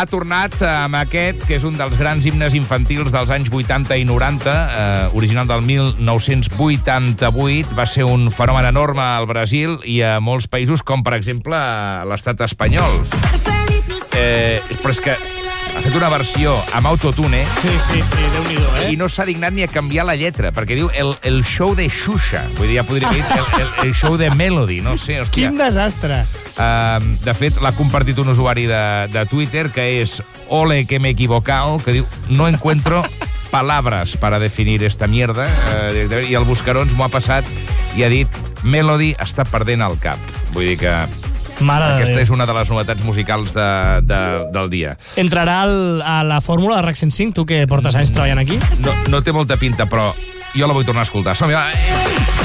ha tornat amb aquest, que és un dels grans himnes infantils dels anys 80 i 90, original del 1988. Va ser un fenomen enorme al Brasil i a molts països, com per exemple a l'estat espanyol. Però és que ha fet una versió amb autotune. Sí, Déu-n'hi-do, I no s'ha dignat ni a canviar la lletra, perquè diu el show de Xuxa. Vull dir, ja podria dir el show de Melody, no sé, hòstia. Quin desastre. De fet, l'ha compartit un usuari de Twitter, que és Ole que me he equivocado, que diu, no encuentro palabras para definir esta mierda, i el Buscarons m'ho ha passat i ha dit, Melody està perdent el cap. Vull dir que aquesta és una de les novetats musicals del dia. Entrarà a la fórmula de RAC 105, tu que portes anys treballant aquí? No té molta pinta, però jo la vull tornar a escoltar. Som-hi, va!